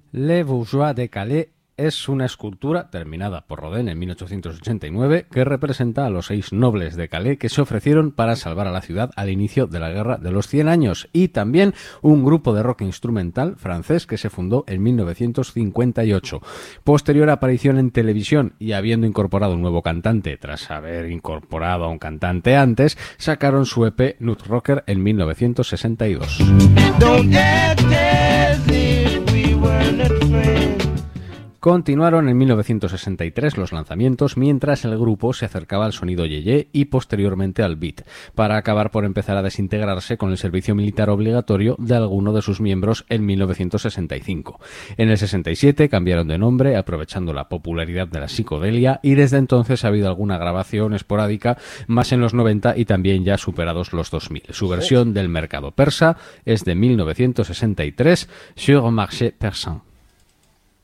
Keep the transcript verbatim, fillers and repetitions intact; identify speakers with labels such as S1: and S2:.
S1: Les Bourgeois de Calais es una escultura terminada por Rodin en mil ochocientos ochenta y nueve que representa a los seis nobles de Calais que se ofrecieron para salvar a la ciudad al inicio de la Guerra de los Cien Años, y también un grupo de rock instrumental francés que se fundó en mil novecientos cincuenta y ocho. Posterior aparición en televisión y habiendo incorporado un nuevo cantante tras haber incorporado a un cantante antes, sacaron su E P Nut Rocker en mil novecientos sesenta y dos. Don't act as if we were not friends. Continuaron en mil novecientos sesenta y tres los lanzamientos, mientras el grupo se acercaba al sonido yeye y posteriormente al beat, para acabar por empezar a desintegrarse con el servicio militar obligatorio de alguno de sus miembros en mil novecientos sesenta y cinco. En el sesenta y siete cambiaron de nombre, aprovechando la popularidad de la psicodelia, y desde entonces ha habido alguna grabación esporádica, más en los noventa y también ya superados los dos mil. Su versión del mercado persa es de mil novecientos sesenta y tres, Sur Marché Persan.